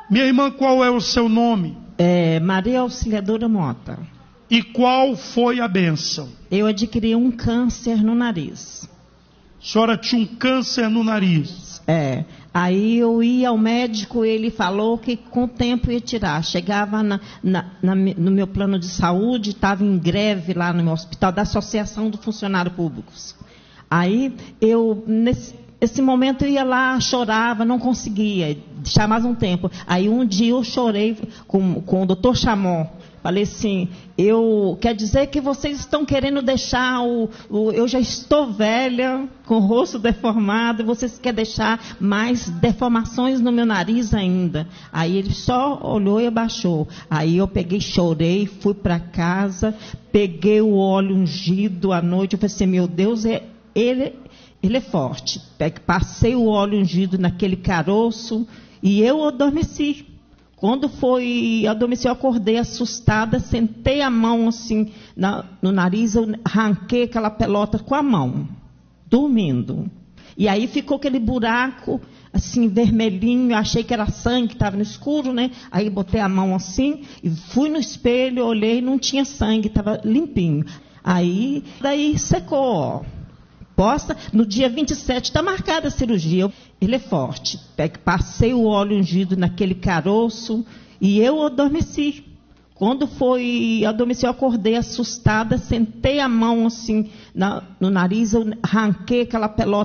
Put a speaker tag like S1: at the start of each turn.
S1: Minha irmã, qual é o seu nome?
S2: Maria Auxiliadora Mota.
S1: E qual foi a bênção?
S2: Eu adquiri um câncer no nariz.
S1: A senhora tinha um câncer no nariz.
S2: Aí eu ia ao médico, ele falou que com o tempo ia tirar. Chegava no meu plano de saúde, estava em greve lá no meu hospital, da Associação dos Funcionários Públicos. Aí eu, nesse momento, eu ia lá, chorava, não conseguia, deixar mais um tempo. Aí um dia eu chorei com o doutor Chamon. Falei assim, quer dizer que vocês estão querendo deixar eu já estou velha, com o rosto deformado, e vocês querem deixar mais deformações no meu nariz ainda. Aí ele só olhou e abaixou. Aí eu peguei, chorei, fui para casa, peguei o óleo ungido à noite, eu falei assim, meu Deus, ele é forte. Passei o óleo ungido naquele caroço e eu adormeci. Quando foi adormecer, eu acordei assustada, sentei a mão assim no nariz, eu arranquei aquela pelota com a mão, dormindo. E aí ficou aquele buraco, assim, vermelhinho, eu achei que era sangue, que estava no escuro, né? Aí botei a mão assim, e fui no espelho, olhei, não tinha sangue, estava limpinho. Aí, daí secou, ó. No dia 27, está marcada a cirurgia. Ele é forte. Passei o óleo ungido naquele caroço e eu adormeci. Quando foi adormecer, eu acordei assustada, sentei a mão assim no nariz, eu arranquei aquela pelota